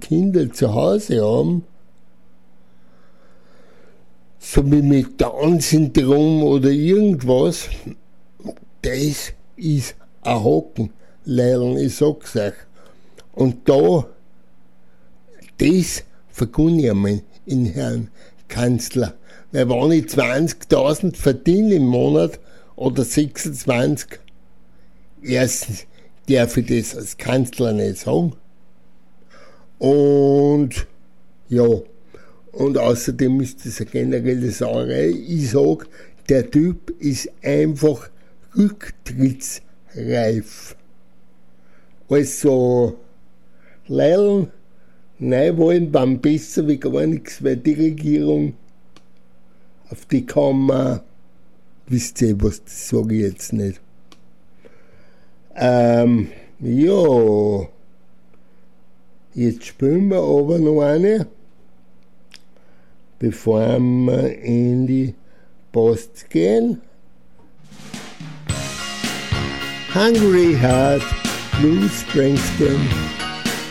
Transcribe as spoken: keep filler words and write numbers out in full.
Kinder zu Hause haben, so wie mit Down-Syndrom oder irgendwas, das ist ein Hocken, Leilern, ich sag's euch. Und da, das vergunne ich einmal in Herrn Kanzler. Weil wenn ich zwanzigtausend verdiene im Monat oder sechsundzwanzig, erstens darf ich das als Kanzler nicht sagen. Und ja, und außerdem ist das eine generelle Sauerei. Ich sag, der Typ ist einfach rücktrittsreif. Also, Leiln, Neuwahlen waren besser wie gar nichts, weil die Regierung, auf die kann man, wisst ihr was, das sage ich jetzt nicht. Ähm, ja, jetzt spielen wir aber noch eine, bevor wir in die Post gehen. Hungry Heart, Bruce Springsteen.